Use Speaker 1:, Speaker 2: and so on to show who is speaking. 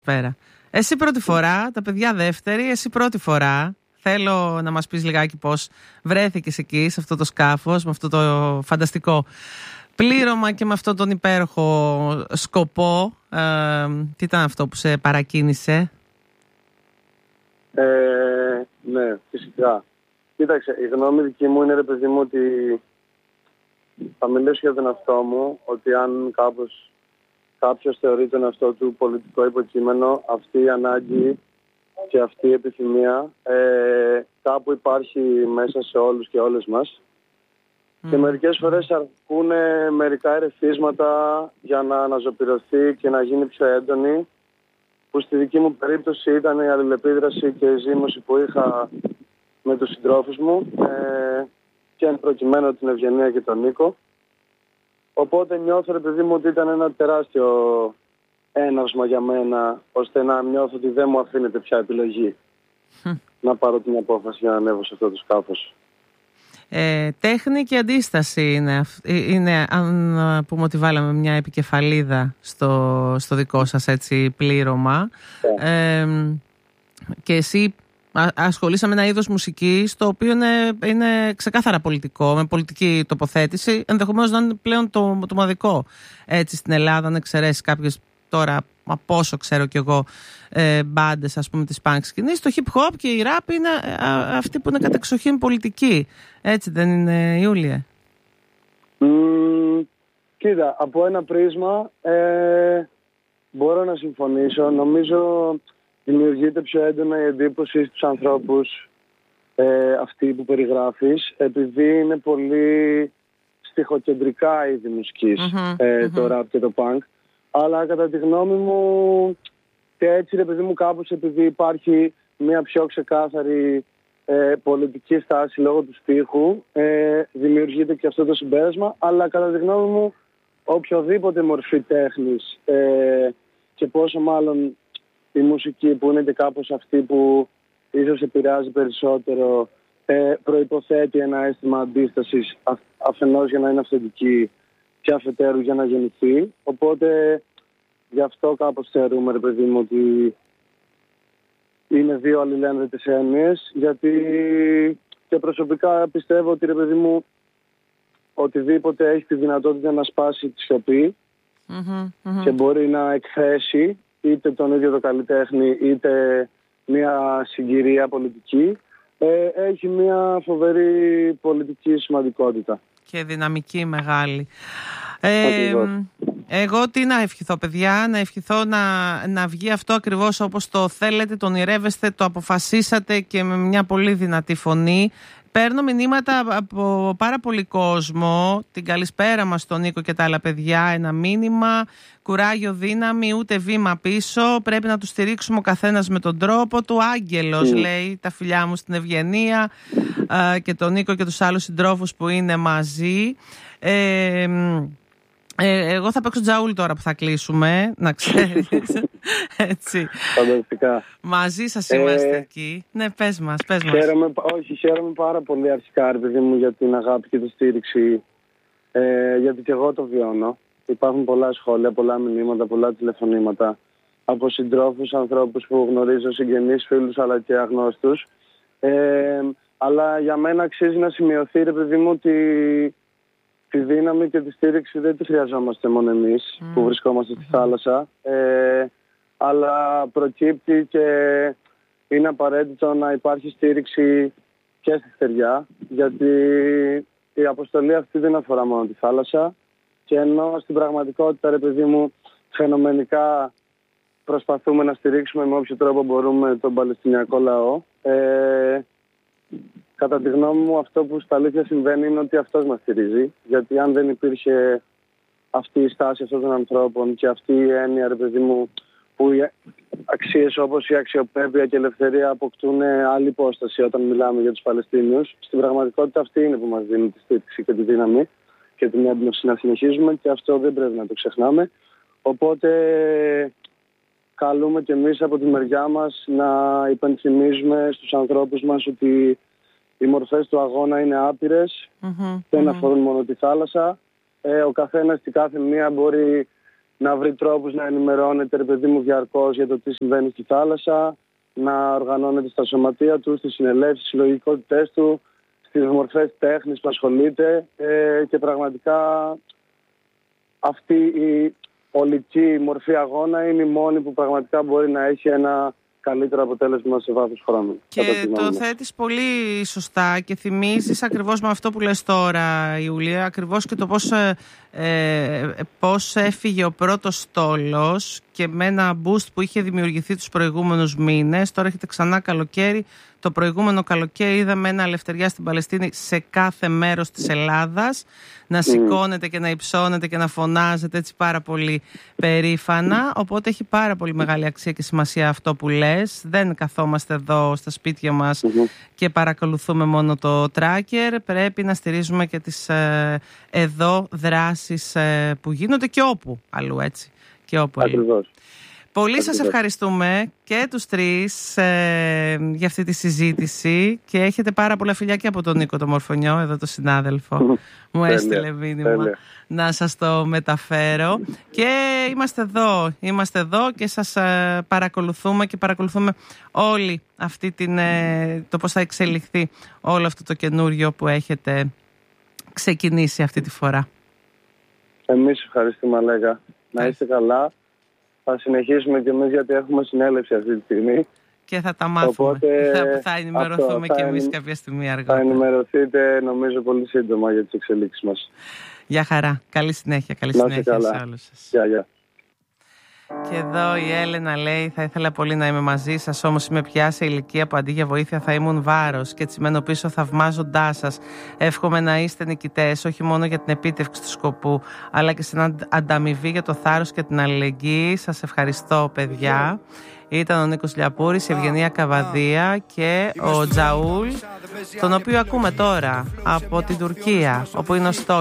Speaker 1: Πέρα. Εσύ πρώτη φορά, τα παιδιά δεύτερη, εσύ πρώτη φορά. Θέλω να μας πεις λιγάκι πώς βρέθηκες εκεί, σε αυτό το σκάφος, με αυτό το φανταστικό πλήρωμα και με αυτόν τον υπέροχο σκοπό. Τι ήταν αυτό που σε παρακίνησε?
Speaker 2: Ναι, φυσικά. Κοίταξε, η γνώμη δική μου είναι, ρε παιδί μου, ότι θα μιλήσω για τον εαυτό μου, ότι αν κάποιος θεωρεί τον εαυτό του πολιτικό υποκείμενο, αυτή η ανάγκη και αυτή η επιθυμία κάπου υπάρχει μέσα σε όλους και όλες μας. Και μερικές φορές αρκούν μερικά ερεθίσματα για να αναζωπηρωθεί και να γίνει πιο έντονη, που στη δική μου περίπτωση ήταν η αλληλεπίδραση και η ζήμωση που είχα με τους συντρόφους μου και εν προκειμένου την Ευγενία και τον Νίκο. Οπότε νιώθω, ρε παιδί μου, ότι ήταν ένα τεράστιο έναυσμα για μένα, ώστε να νιώθω ότι δεν μου αφήνεται πια επιλογή να πάρω την απόφαση για να ανέβω σε αυτό το σκάφος.
Speaker 1: Τέχνη και αντίσταση είναι, αν πούμε ότι βάλαμε μια επικεφαλίδα στο δικό σας έτσι πλήρωμα. Και εσύ ασχολείσαι με ένα είδος μουσικής το οποίο είναι ξεκάθαρα πολιτικό, με πολιτική τοποθέτηση, ενδεχομένως να είναι πλέον το μοναδικό έτσι στην Ελλάδα, αν εξαιρέσει κάποιες τώρα, από όσο ξέρω κι εγώ, μπάντες ας πούμε της punk σκηνής. Το hip hop και η rap είναι αυτή που είναι κατεξοχήν πολιτική. Έτσι δεν είναι, Ιούλιε?
Speaker 2: Κοίτα, από ένα πρίσμα μπορώ να συμφωνήσω. Νομίζω δημιουργείται πιο έντονα η εντύπωση στους ανθρώπους αυτή που περιγράφεις, επειδή είναι πολύ στιχοκεντρικά είδη μουσικής, το rap και το punk. Αλλά κατά τη γνώμη μου, και έτσι, ρε παιδί μου, κάπως επειδή υπάρχει μια πιο ξεκάθαρη πολιτική στάση λόγω του στίχου, δημιουργείται και αυτό το συμπέρασμα. Αλλά κατά τη γνώμη μου, οποιοδήποτε μορφή τέχνης και πόσο μάλλον η μουσική που είναι και κάπως αυτή που ίσως επηρεάζει περισσότερο, προϋποθέτει ένα αίσθημα αντίστασης, αφενός για να είναι αυθεντική και αφετέρου για να γεννηθεί. Οπότε γι' αυτό κάπως θεωρούμε, ρε παιδί μου, ότι είναι δύο αλληλένδετες έννοιες, γιατί και προσωπικά πιστεύω ότι, ρε παιδί μου, οτιδήποτε έχει τη δυνατότητα να σπάσει τη σιωπή και μπορεί να εκθέσει είτε τον ίδιο το καλλιτέχνη είτε μια συγκυρία πολιτική, έχει μια φοβερή πολιτική σημαντικότητα.
Speaker 1: Και δυναμική μεγάλη. Εγώ τι να ευχηθώ, παιδιά? Να ευχηθώ να βγει αυτό ακριβώς όπως το θέλετε, το ονειρεύεστε, το αποφασίσατε και με μια πολύ δυνατή φωνή. Παίρνω μηνύματα από πάρα πολύ κόσμο. Την καλησπέρα μας στον Νίκο και τα άλλα παιδιά. Ένα μήνυμα: κουράγιο, δύναμη, ούτε βήμα πίσω. Πρέπει να τους στηρίξουμε ο καθένας με τον τρόπο του. Άγγελος λέει: τα φιλιά μου στην Ευγενία και τον Νίκο και τους άλλους συντρόφους που είναι μαζί. Εγώ θα παίξω τζαούλ τώρα που θα κλείσουμε, να ξέρεις. Έτσι.
Speaker 2: Φανταστικά.
Speaker 1: Μαζί σας είμαστε εκεί. Ναι, πες μας.
Speaker 2: Χαίρομαι πάρα πολύ αρχικά, ρε παιδί μου, για την αγάπη και τη στήριξη, γιατί και εγώ το βιώνω. Υπάρχουν πολλά σχόλια, πολλά μηνύματα, πολλά τηλεφωνήματα από συντρόφους, ανθρώπους που γνωρίζω, συγγενείς, φίλους αλλά και αγνώστους. Αλλά για μένα αξίζει να σημειωθεί, ρε παιδί μου, ότι τη δύναμη και τη στήριξη δεν τη χρειαζόμαστε μόνο εμείς που βρισκόμαστε στη θάλασσα, αλλά προκύπτει και είναι απαραίτητο να υπάρχει στήριξη και στη στεριά, γιατί η αποστολή αυτή δεν αφορά μόνο τη θάλασσα, και ενώ στην πραγματικότητα, ρε παιδί μου, φαινομενικά προσπαθούμε να στηρίξουμε με όποιο τρόπο μπορούμε τον Παλαιστινιακό λαό, κατά τη γνώμη μου αυτό που στα αλήθεια συμβαίνει είναι ότι αυτός μας στηρίζει, γιατί αν δεν υπήρχε αυτή η στάση αυτών των ανθρώπων και αυτή η έννοια, ρε παιδί μου, που οι αξίες όπως η αξιοπρέπεια και η ελευθερία αποκτούν άλλη υπόσταση όταν μιλάμε για τους Παλαιστίνιους, στην πραγματικότητα αυτή είναι που μας δίνει τη στήριξη και τη δύναμη και την έμπνευση να συνεχίζουμε, και αυτό δεν πρέπει να το ξεχνάμε. Οπότε καλούμε και εμείς από τη μεριά μας να υπενθυμίζουμε στους ανθρώπους μας ότι οι μορφές του αγώνα είναι άπειρες, δεν αφορούν μόνο τη θάλασσα. Ο καθένας και κάθε μία μπορεί να βρει τρόπους να ενημερώνεται, ρε παιδί μου, διαρκώς για το τι συμβαίνει στη θάλασσα, να οργανώνεται στα σωματεία του, στις συνελεύσεις, στις συλλογικότητές του, στις μορφές τέχνης που ασχολείται και πραγματικά αυτή η ολική μορφή αγώνα είναι η μόνη που πραγματικά μπορεί να έχει ένα καλύτερο αποτέλεσμα σε βάθος χρόνου.
Speaker 1: Και το θέτεις πολύ σωστά και θυμίζεις ακριβώς με αυτό που λες τώρα, Ιούλια, ακριβώς και το πώς έφυγε ο πρώτος στόλος και με ένα boost που είχε δημιουργηθεί τους προηγούμενους μήνες. Τώρα έχετε ξανά καλοκαίρι. Το προηγούμενο καλοκαίρι είδαμε ένα Ελευθεριά στην Παλαιστίνη σε κάθε μέρος της Ελλάδας να σηκώνεται και να υψώνεται και να φωνάζεται έτσι πάρα πολύ περήφανα. Οπότε έχει πάρα πολύ μεγάλη αξία και σημασία αυτό που λες. Δεν καθόμαστε εδώ στα σπίτια μας και παρακολουθούμε μόνο το tracker. Πρέπει να στηρίζουμε και τις εδώ δράσεις που γίνονται και όπου αλλού, έτσι. Και όπου αλλού. Πολύ σας ευχαριστούμε και τους τρεις για αυτή τη συζήτηση και έχετε πάρα πολλά φιλιά και από τον Νίκο το Μορφωνιό, εδώ το συνάδελφο. Μου έστειλε μήνυμα να σας το μεταφέρω. Και είμαστε εδώ και σας παρακολουθούμε και παρακολουθούμε όλη αυτή το πώς θα εξελιχθεί όλο αυτό το καινούριο που έχετε ξεκινήσει αυτή τη φορά.
Speaker 2: Εμείς ευχαριστούμε, Αλέγα. Να είστε καλά. Θα συνεχίσουμε κι εμείς γιατί έχουμε συνέλευση αυτή τη στιγμή.
Speaker 1: Και θα τα μάθουμε. Οπότε, θα ενημερωθούμε κι εμείς κάποια στιγμή αργότερα.
Speaker 2: Θα ενημερωθείτε νομίζω πολύ σύντομα για τις εξελίξεις μας.
Speaker 1: Γεια χαρά. Καλή συνέχεια. Καλή συνέχεια σε όλους σας.
Speaker 2: Γεια.
Speaker 1: Και εδώ η Έλενα λέει: θα ήθελα πολύ να είμαι μαζί σας, όμως είμαι πια σε ηλικία που αντί για βοήθεια θα ήμουν βάρος και έτσι μένω πίσω θαυμάζοντάς σας. Εύχομαι να είστε νικητές, όχι μόνο για την επίτευξη του σκοπού, αλλά και στην ανταμοιβή για το θάρρος και την αλληλεγγύη. Σας ευχαριστώ, παιδιά. Ήταν ο Νίκος Λιαπούρης, η Ευγενία Καβαδία και ο Τζαούλ, τον οποίο ακούμε τώρα από την Τουρκία, όπου είναι ο Στόλ.